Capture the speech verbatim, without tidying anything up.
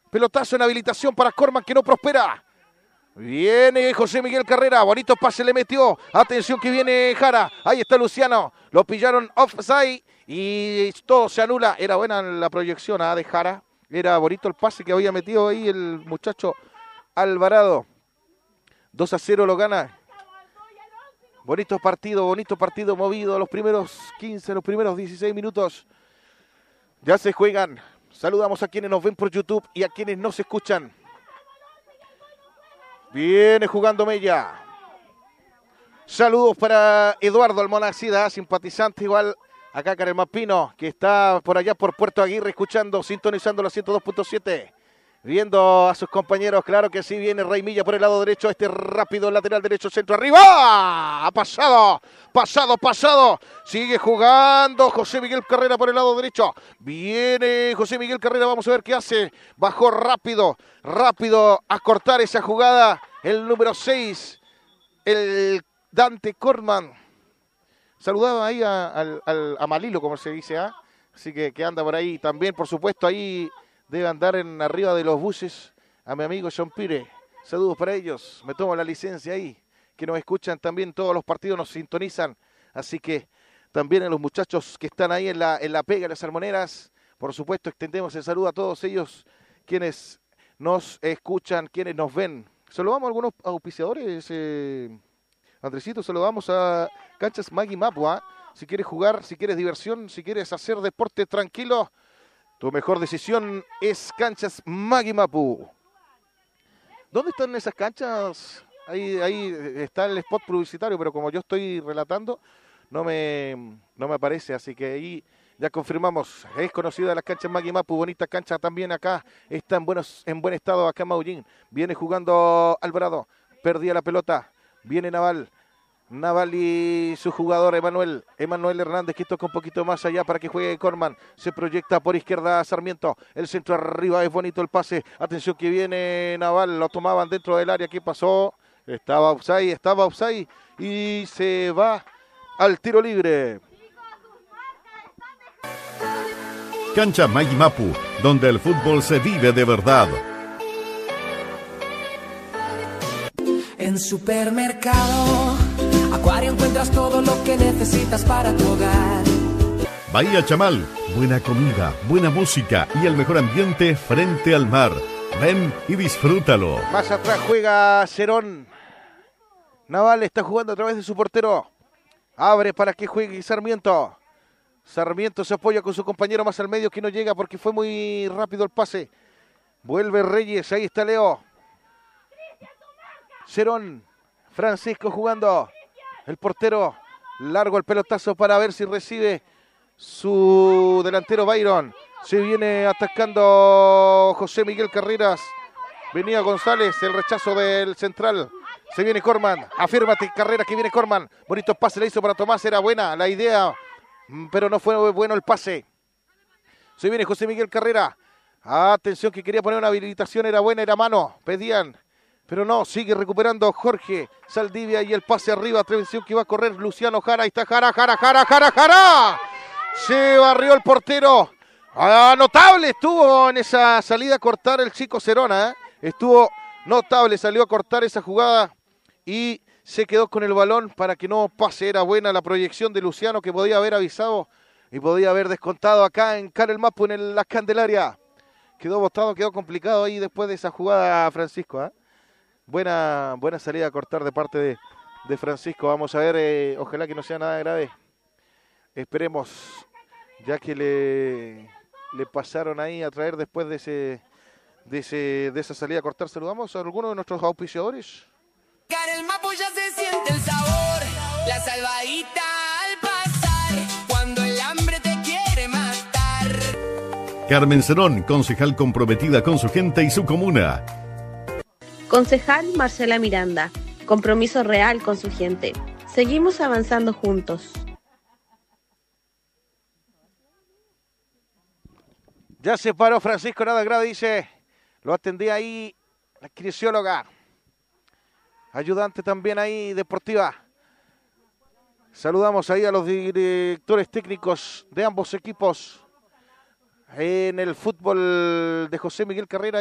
Pelotazo en habilitación para Corman que no prospera. Viene José Miguel Carrera, bonito pase le metió. Atención que viene Jara. Ahí está Luciano. Lo pillaron offside y todo se anula. Era buena la proyección ¿eh? de Jara. Era bonito el pase que había metido ahí el muchacho Alvarado. dos a cero lo gana. Bonito partido, bonito partido movido. Los primeros quince, los primeros dieciséis minutos. Ya se juegan. Saludamos a quienes nos ven por YouTube y a quienes nos escuchan. Viene jugando Mella. Saludos para Eduardo Almonacida, simpatizante igual acá Karen Mapino, que está por allá por Puerto Aguirre escuchando, sintonizando la ciento dos punto siete. Viendo a sus compañeros, claro que sí, viene Rey Milla por el lado derecho, este rápido lateral derecho, centro arriba, ha pasado, pasado, pasado, sigue jugando José Miguel Carrera por el lado derecho, viene José Miguel Carrera, vamos a ver qué hace, bajó rápido, rápido a cortar esa jugada, el número seis, el Dante Corman, saludaba ahí a, a, a Malilo, como se dice, ¿eh? Así que, que anda por ahí, también por supuesto ahí, debe andar en arriba de los buses a mi amigo John Pire. Saludos para ellos. Me tomo la licencia ahí. Que nos escuchan también todos los partidos, nos sintonizan. Así que también a los muchachos que están ahí en la, en la pega, las salmoneras. Por supuesto, extendemos el saludo a todos ellos quienes nos escuchan, quienes nos ven. Saludamos a algunos auspiciadores. Eh, Andresito, saludamos a Canchas Magui Mapua. Si quieres jugar, si quieres diversión, si quieres hacer deporte tranquilo, tu mejor decisión es Canchas Magui Mapu. ¿Dónde están esas canchas? Ahí, ahí está el spot publicitario, pero como yo estoy relatando, no me, no me aparece. Así que ahí ya confirmamos. Es conocida la cancha Magui Mapu. Bonita cancha también acá. Está en, buenos, en buen estado acá en Maullín. Viene jugando Alvarado. Perdía la pelota. Viene Naval. Naval y su jugador Emanuel, Emanuel Hernández, que toca un poquito más allá para que juegue Corman, se proyecta por izquierda Sarmiento, el centro arriba, es bonito el pase, atención que viene Naval, lo tomaban dentro del área, ¿qué pasó? Estaba offside, estaba offside y se va al tiro libre. Cancha Magui Mapu, donde el fútbol se vive de verdad. En Supermercado Acuario encuentras todo lo que necesitas para tu hogar. Bahía Chamal, buena comida, buena música y el mejor ambiente frente al mar. Ven y disfrútalo. Más atrás juega Cerón. Naval está jugando a través de su portero. Abre para que juegue Sarmiento. Sarmiento se apoya con su compañero más al medio que no llega porque fue muy rápido el pase. Vuelve Reyes, ahí está Leo. Cerón, Francisco jugando. El portero, largo el pelotazo para ver si recibe su delantero Byron. Se viene atacando José Miguel Carreras. Venía González, el rechazo del central. Se viene Corman, afírmate Carrera que viene Corman. Bonito pase le hizo para Tomás, era buena la idea, pero no fue bueno el pase. Se viene José Miguel Carrera. Atención que quería poner una habilitación, era buena, era mano, pedían. Pero no, sigue recuperando Jorge Saldivia y el pase arriba. Atención que va a correr Luciano Jara. Ahí está Jara, Jara, Jara, Jara, Jara. Se barrió el portero. Ah, notable estuvo en esa salida a cortar el chico Cerona. ¿eh? Estuvo notable, salió a cortar esa jugada y se quedó con el balón para que no pase. Era buena la proyección de Luciano que podía haber avisado y podía haber descontado acá en Karel Mapu en el, la Candelaria. Quedó botado, quedó complicado ahí después de esa jugada Francisco. ¿eh? Buena, buena salida a cortar de parte de, de Francisco. Vamos a ver, eh, ojalá que no sea nada grave. Esperemos, ya que le, le pasaron ahí a traer después de ese, de ese, de esa salida a cortar. Saludamos a alguno de nuestros auspiciadores. Karel Mapu ya se siente el sabor, la salvadita al pasar, cuando el hambre te quiere matar. Carmen Cerón, concejal comprometida con su gente y su comuna. Concejal Marcela Miranda, compromiso real con su gente. Seguimos avanzando juntos. Ya se paró Francisco, nada grave, dice. Lo atendía ahí la kinesióloga. Ayudante también ahí, deportiva. Saludamos ahí a los directores técnicos de ambos equipos en el fútbol de José Miguel Carrera.